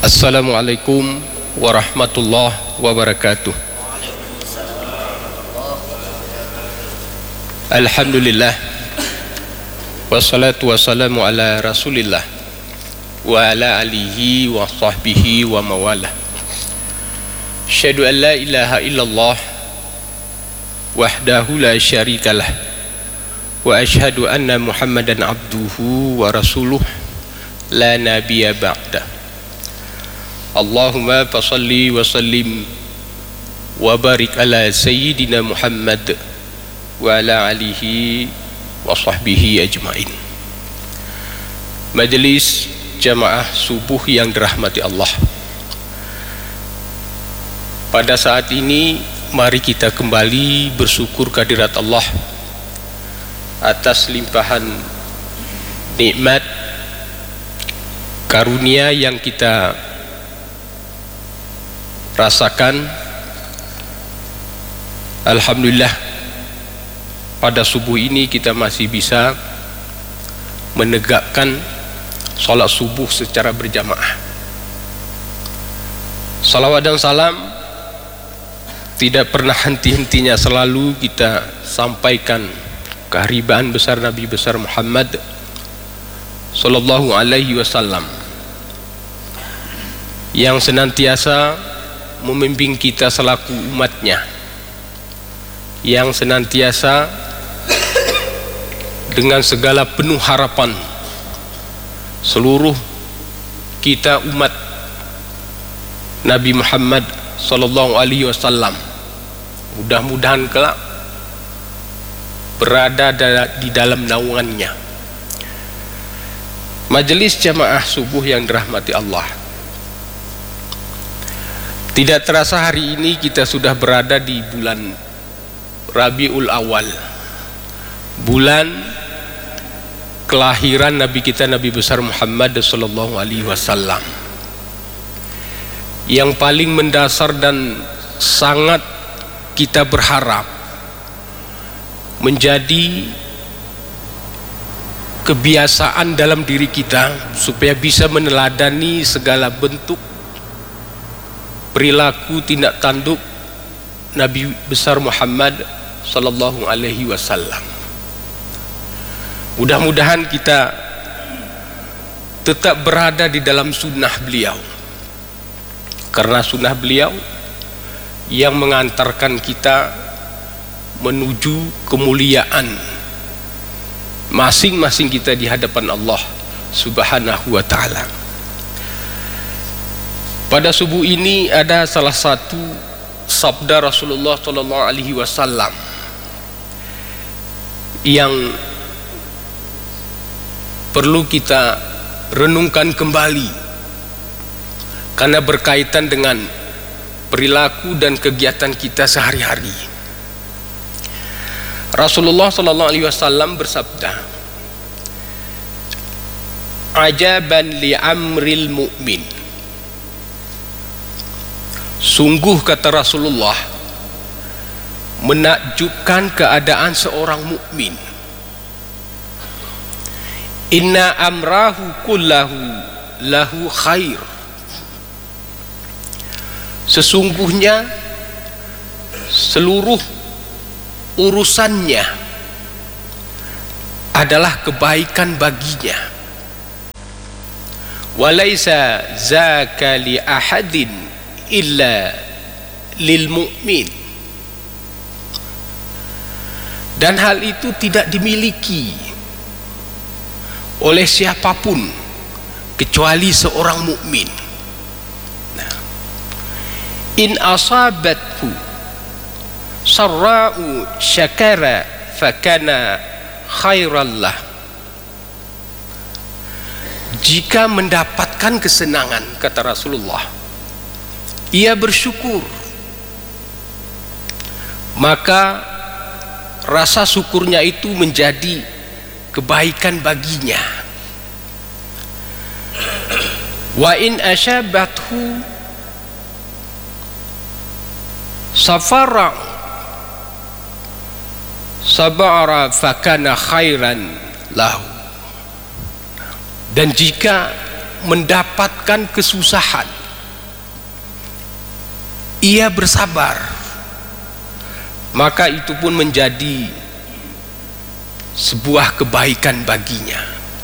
Assalamualaikum warahmatullahi wabarakatuh. Alhamdulillah, wassalatu wassalamu ala rasulillah wa ala alihi wa sahbihi wa mawalah. Asyhadu an la ilaha illallah wahdahu la syarikalah wa asyhadu anna muhammadan abduhu wa rasuluh la nabiyya ba'dah. Allahumma fasalli wa sallim wa barik ala sayyidina Muhammad wa ala alihi wa sahbihi ajma'in. Majelis jamaah subuh yang dirahmati Allah, pada saat ini mari kita kembali bersyukur kehadirat Allah atas limpahan nikmat karunia yang kita rasakan. Alhamdulillah, pada subuh ini kita masih bisa menegakkan salat subuh secara berjamaah. Salawat dan salam tidak pernah henti-hentinya selalu kita sampaikan keharibaan besar Nabi besar Muhammad sallallahu alaihi wasallam yang senantiasa membimbing kita selaku umatnya, yang senantiasa dengan segala penuh harapan seluruh kita umat Nabi Muhammad sallallahu alaihi wasallam mudah-mudahan kelak berada di dalam naungannya. Majelis jamaah subuh yang dirahmati Allah, tidak terasa hari ini kita sudah berada di bulan Rabiul Awal, bulan kelahiran Nabi kita Nabi besar Muhammad sallallahu alaihi wasallam, yang paling mendasar dan sangat kita berharap menjadi kebiasaan dalam diri kita supaya bisa meneladani segala bentuk perilaku tindak tanduk Nabi besar Muhammad sallallahu alaihi wasallam. Mudah-mudahan kita tetap berada di dalam sunnah beliau, karena sunnah beliau yang mengantarkan kita menuju kemuliaan masing-masing kita di hadapan Allah Subhanahu wa ta'ala. Pada subuh ini ada salah satu sabda Rasulullah sallallahu alaihi wasallam yang perlu kita renungkan kembali, karena berkaitan dengan perilaku dan kegiatan kita sehari-hari. Rasulullah sallallahu alaihi wasallam bersabda, "Ajaban li amril mu'min." Sungguh, kata Rasulullah, menakjubkan keadaan seorang mukmin. Inna amrahu kullahu lahu khair. Sesungguhnya seluruh urusannya adalah kebaikan baginya. Walaisa zaka li ahadin illa lil mu'min. Dan hal itu tidak dimiliki oleh siapapun kecuali seorang mukmin. Nah, in asabathu sarra'u syakara fakana khairallah. Jika mendapatkan kesenangan, kata Rasulullah, ia bersyukur, maka rasa syukurnya itu menjadi kebaikan baginya. Wa in asyabathu safara sabara fakana khairan lahu. Dan jika mendapatkan kesusahan, ia bersabar, maka itu pun menjadi sebuah kebaikan baginya.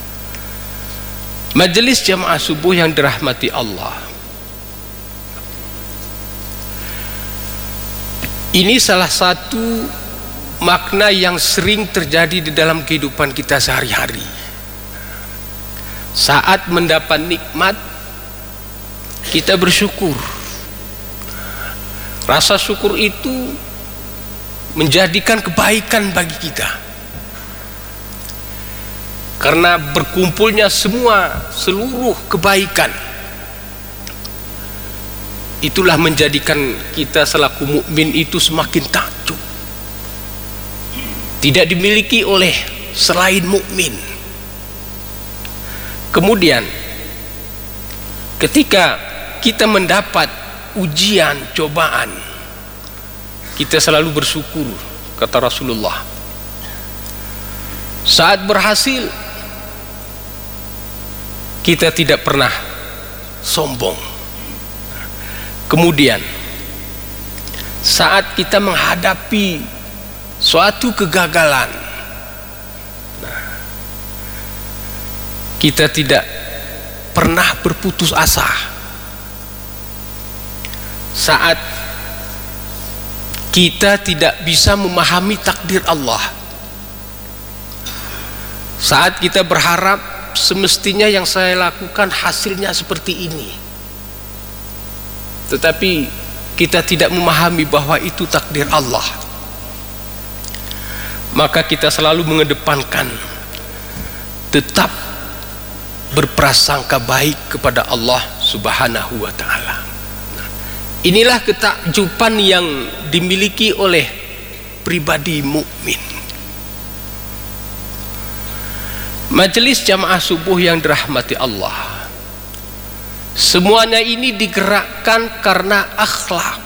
Majelis jamaah subuh yang dirahmati Allah, ini salah satu makna yang sering terjadi di dalam kehidupan kita sehari-hari. Saat mendapat nikmat, kita bersyukur. Rasa syukur itu menjadikan kebaikan bagi kita, karena berkumpulnya seluruh kebaikan itulah menjadikan kita selaku mukmin itu semakin takjub. Tidak dimiliki oleh selain mukmin. Kemudian ketika kita mendapat ujian, cobaan, kita selalu bersyukur, kata Rasulullah. Saat berhasil, kita tidak pernah sombong. Kemudian saat kita menghadapi suatu kegagalan, kita tidak pernah berputus asa. Saat kita tidak bisa memahami takdir Allah, saat kita berharap semestinya yang saya lakukan hasilnya seperti ini, tetapi kita tidak memahami bahwa itu takdir Allah, maka kita selalu mengedepankan tetap berprasangka baik kepada Allah Subhanahu wa ta'ala. Inilah ketakjuban yang dimiliki oleh pribadi mukmin. Majelis jamaah subuh yang dirahmati Allah, semuanya ini digerakkan karena akhlak.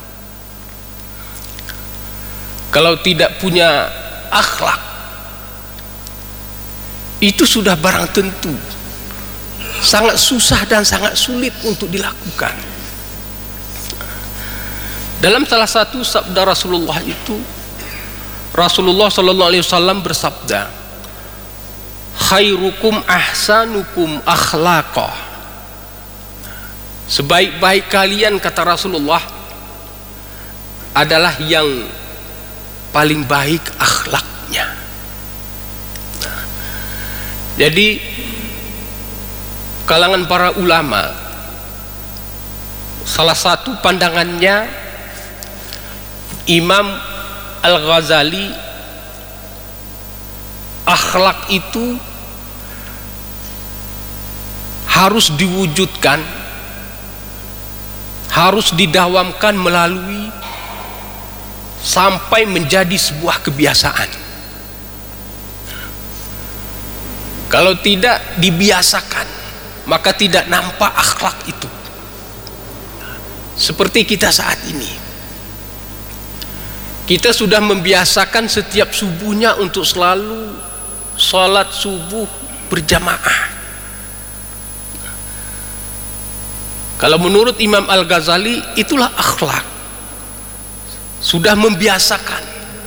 Kalau tidak punya akhlak, itu sudah barang tentu sangat susah dan sangat sulit untuk dilakukan. Dalam salah satu sabda Rasulullah itu, Rasulullah sallallahu alaihi wasallam bersabda, khairukum ahsanukum akhlaqa. Sebaik-baik kalian, kata Rasulullah, adalah yang paling baik akhlaknya. Jadi kalangan para ulama, salah satu pandangannya Imam Al-Ghazali, akhlak itu harus diwujudkan, harus didawamkan melalui sampai menjadi sebuah kebiasaan. Kalau tidak dibiasakan, maka tidak nampak akhlak itu. Seperti kita saat ini, kita sudah membiasakan setiap subuhnya untuk selalu sholat subuh berjamaah. Kalau menurut Imam Al-Ghazali, itulah akhlak. Sudah membiasakan.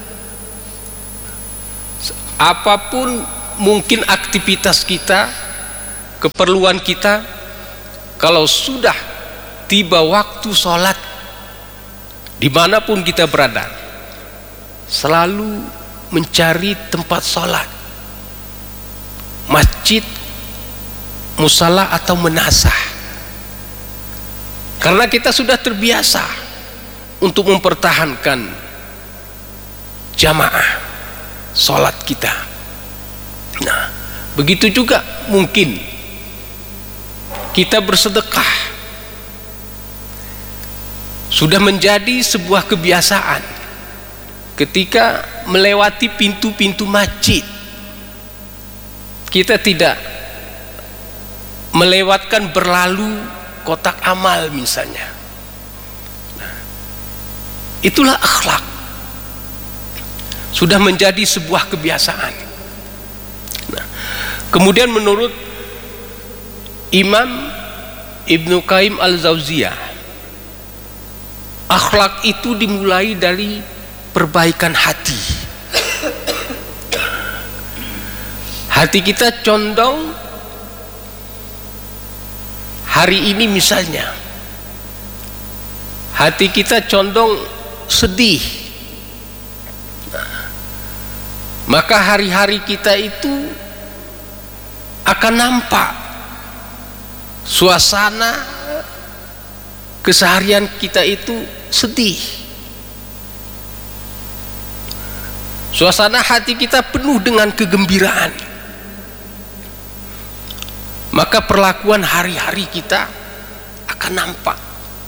Apapun mungkin aktivitas kita, keperluan kita, kalau sudah tiba waktu sholat, dimanapun kita berada, selalu mencari tempat sholat, masjid, musala atau menasah, karena kita sudah terbiasa untuk mempertahankan jamaah sholat kita. Nah, begitu juga mungkin kita bersedekah, sudah menjadi sebuah kebiasaan. Ketika melewati pintu-pintu masjid, kita tidak melewatkan berlalu kotak amal misalnya. Nah, itulah akhlak. Sudah menjadi sebuah kebiasaan. Nah, kemudian menurut Imam Ibnu Qayyim al-Jauziyah, akhlak itu dimulai dari perbaikan hati. Hati kita condong hari ini misalnya, hati kita condong sedih, maka hari-hari kita itu akan nampak suasana keseharian kita itu sedih. Suasana hati kita penuh dengan kegembiraan, maka perlakuan hari-hari kita akan nampak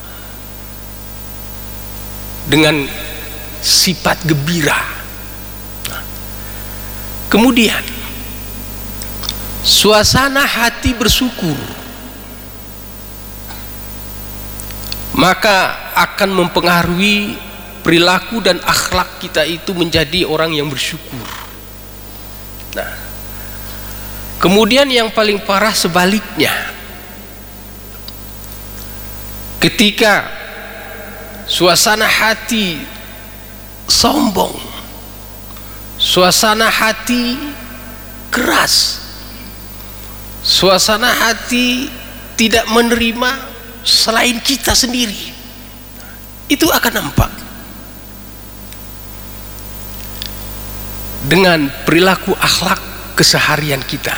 dengan sifat gembira. Kemudian suasana hati bersyukur, maka akan mempengaruhi perilaku dan akhlak kita itu menjadi orang yang bersyukur. Nah, kemudian yang paling parah sebaliknya, ketika suasana hati sombong, suasana hati keras, suasana hati tidak menerima selain kita sendiri, itu akan nampak dengan perilaku akhlak keseharian kita.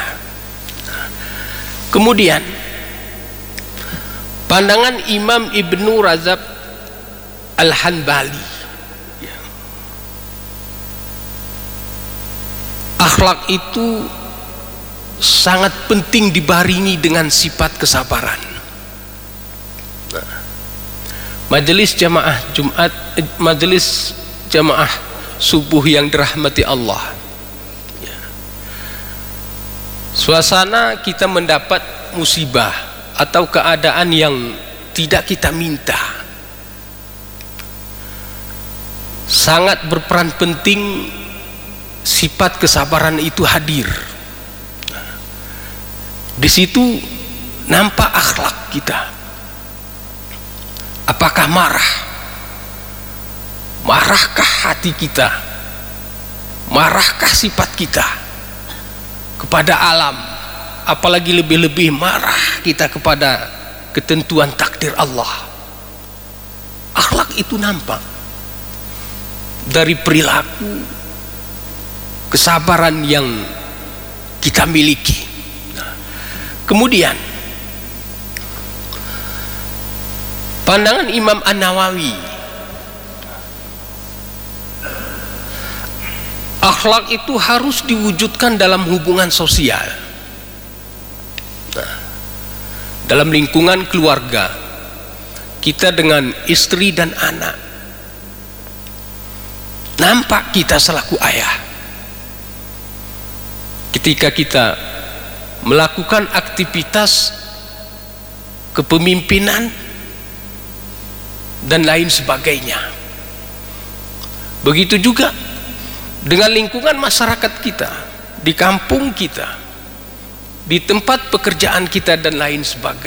Kemudian pandangan Imam Ibnu Rajab Al-Hanbali, akhlak itu sangat penting dibaringi dengan sifat kesabaran. Majelis jamaah Jumat, majelis jamaah subuh yang dirahmati Allah, suasana kita mendapat musibah atau keadaan yang tidak kita minta, sangat berperan penting sifat kesabaran itu hadir. Di situ nampak akhlak kita. Apakah marah? Marahkah hati kita? Marahkah sifat kita kepada alam? Apalagi lebih-lebih marah kita kepada ketentuan takdir Allah. Akhlak itu nampak dari perilaku kesabaran yang kita miliki. Kemudian pandangan Imam An-Nawawi, akhlak itu harus diwujudkan dalam hubungan sosial, dalam lingkungan keluarga kita dengan istri dan anak. Nampak kita selaku ayah ketika kita melakukan aktivitas kepemimpinan dan lain sebagainya. Begitu juga dengan lingkungan masyarakat kita, di kampung kita, di tempat pekerjaan kita dan lain sebagainya.